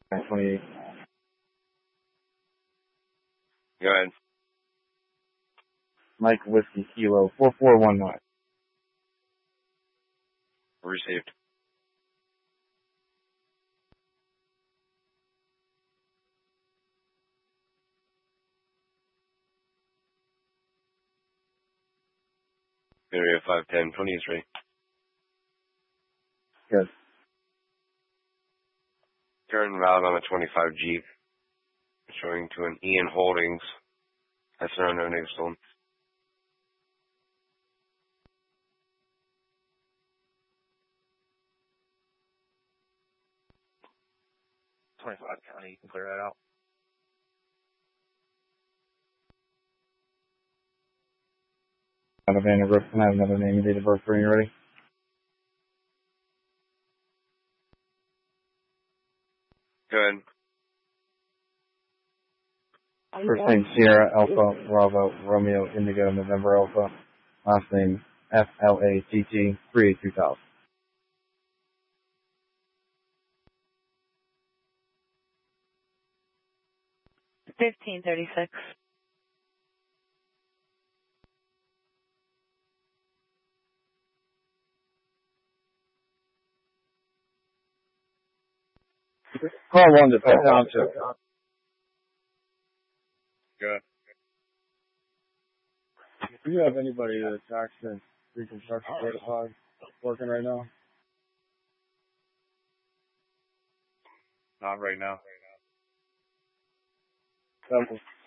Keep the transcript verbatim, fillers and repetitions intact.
twenty-eight. Go ahead. Mike Whiskey Kilo four four one nine. Received. Area five ten twenty-three. Good. Turn valid on a twenty-five Jeep. Showing to an Ian Holdings. That's an unknown name stolen. twenty-five County, you can clear that out. Out of Vanderbilt, can I have another name and date of birth when you're ready? Go ahead. First name Sierra Alpha Bravo Romeo Indigo November Alpha. Last name F L A T T three eight two thousand. Fifteen thirty six. Call one to Pet Township. Good. Do you have anybody that's accident reconstruction certified working right now? Not right now. Simple.